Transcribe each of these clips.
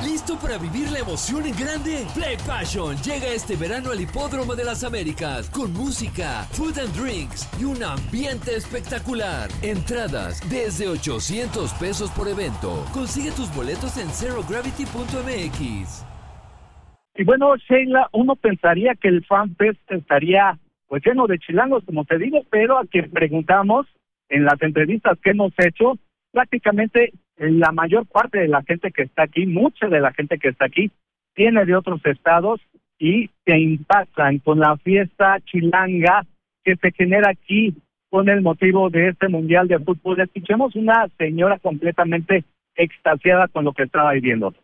¿Listo para vivir la emoción en grande? Play Passion llega este verano al Hipódromo de las Américas con música, food and drinks y un ambiente espectacular. Entradas desde $800 por evento. Consigue tus boletos en zerogravity.mx. Y bueno, Sheila, uno pensaría que el FanFest estaría pues lleno de chilangos, como te digo, pero a quien preguntamos en las entrevistas que hemos hecho, prácticamente la mayor parte de la gente que está aquí, mucha de la gente que está aquí, viene de otros estados y se impactan con la fiesta chilanga que se genera aquí con el motivo de este Mundial de Fútbol. Escuchemos una señora completamente extasiada con lo que estaba viviendo.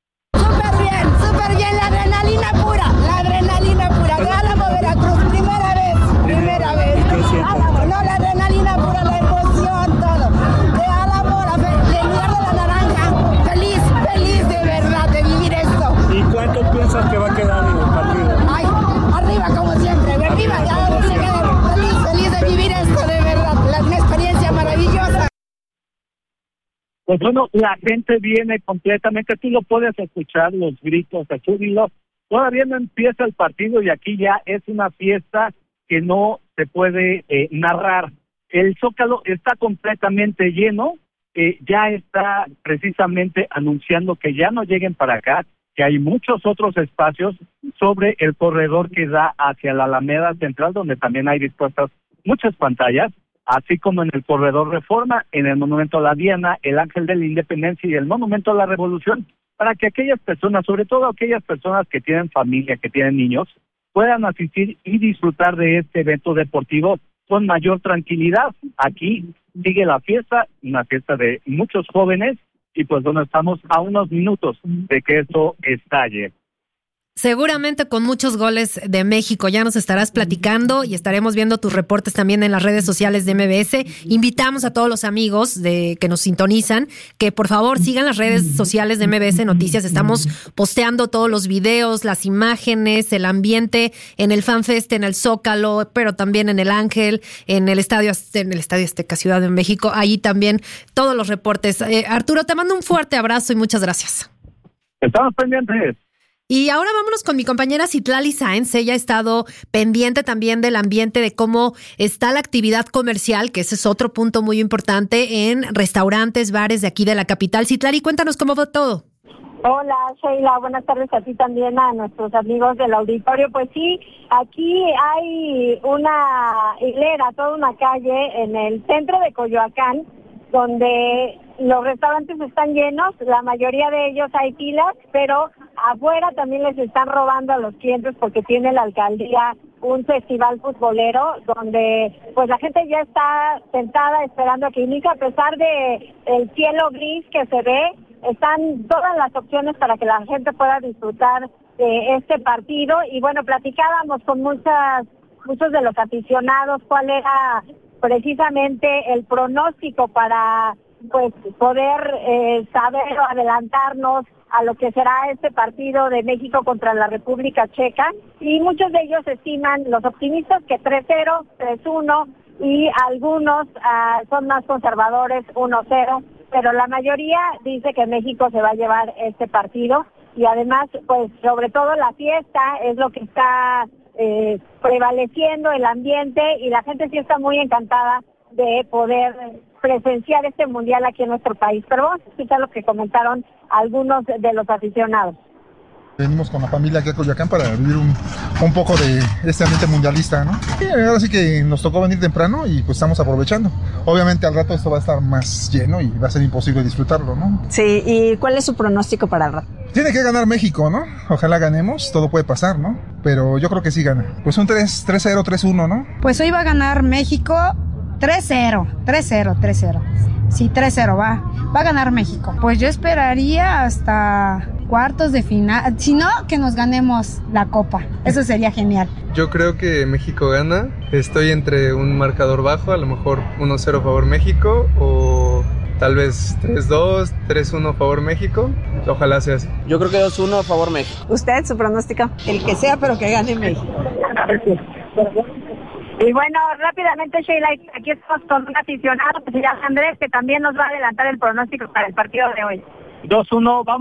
Súper bien, la adrenalina pura. De Álamo, Veracruz, primera vez. Álamo, no, la adrenalina pura, la emoción, todo. De Álamo, del lugar de la naranja, feliz de verdad de vivir esto. ¿Y cuánto piensas que va a quedar en el partido? Ay, arriba como siempre, arriba, ya feliz de vivir esto, de verdad, una experiencia maravillosa. Pues bueno, la gente viene completamente, tú lo puedes escuchar, los gritos de júbilo. Todavía no empieza el partido y aquí ya es una fiesta que no se puede narrar. El Zócalo está completamente lleno, ya está precisamente anunciando que ya no lleguen para acá, que hay muchos otros espacios sobre el corredor que da hacia la Alameda Central, donde también hay dispuestas muchas pantallas, así como en el corredor Reforma, en el Monumento a la Diana, el Ángel de la Independencia y el Monumento a la Revolución, para que aquellas personas, sobre todo aquellas personas que tienen familia, que tienen niños, puedan asistir y disfrutar de este evento deportivo con mayor tranquilidad. Aquí sigue la fiesta, una fiesta de muchos jóvenes, y pues bueno, estamos a unos minutos de que esto estalle. Seguramente con muchos goles de México. Ya nos estarás platicando y estaremos viendo tus reportes también en las redes sociales de MBS. Invitamos a todos los amigos que nos sintonizan que por favor sigan las redes sociales de MBS Noticias. Estamos posteando todos los videos, las imágenes, el ambiente en el FanFest, en el Zócalo, pero también en el Ángel, en el Estadio Azteca, Ciudad de México. Ahí también todos los reportes. Arturo, te mando un fuerte abrazo y muchas gracias. Estamos pendientes. Y ahora vámonos con mi compañera Citlali Sáenz. Ella ha estado pendiente también del ambiente, de cómo está la actividad comercial, que ese es otro punto muy importante en restaurantes, bares de aquí de la capital. Citlali, cuéntanos cómo fue todo. Hola, Sheila, buenas tardes a ti también, a nuestros amigos del auditorio. Pues sí, aquí hay una hilera, toda una calle en el centro de Coyoacán, donde los restaurantes están llenos, la mayoría de ellos hay filas, pero afuera también les están robando a los clientes porque tiene la alcaldía un festival futbolero donde pues la gente ya está sentada esperando a que inicie, a pesar de el cielo gris que se ve, están todas las opciones para que la gente pueda disfrutar de este partido. Y bueno, platicábamos con muchos de los aficionados cuál era precisamente el pronóstico para pues poder saber o adelantarnos a lo que será este partido de México contra la República Checa, y muchos de ellos estiman, los optimistas, que 3-0, 3-1, y algunos son más conservadores, 1-0, pero la mayoría dice que México se va a llevar este partido. Y además, pues sobre todo la fiesta es lo que está prevaleciendo el ambiente, y la gente sí está muy encantada de poder presenciar este mundial aquí en nuestro país. Pero vamos a escuchar lo que comentaron algunos de los aficionados. Venimos con la familia aquí a Coyoacán para vivir un poco de este ambiente mundialista, ¿no? Y ahora sí que nos tocó venir temprano y pues estamos aprovechando. Obviamente al rato esto va a estar más lleno y va a ser imposible disfrutarlo, ¿no? Sí, ¿y cuál es su pronóstico para el rato? Tiene que ganar México, ¿no? Ojalá ganemos, todo puede pasar, ¿no? Pero yo creo que sí gana. Pues un 3-0, 3-1, ¿no? Pues hoy va a ganar México 3-0. Sí, 3-0 va a ganar México. Pues yo esperaría hasta cuartos de final, si no, que nos ganemos la copa. Eso sería genial. Yo creo que México gana. Estoy entre un marcador bajo, a lo mejor 1-0 favor México, o tal vez 3-2, 3-1 favor México. Ojalá sea así. Yo creo que 2-1 a favor México. ¿Usted, su pronóstico? El que sea, pero que gane México. Y bueno, rápidamente, Sheila, aquí estamos con un aficionado que se llama Andrés, que también nos va a adelantar el pronóstico para el partido de hoy. 2-1, vamos.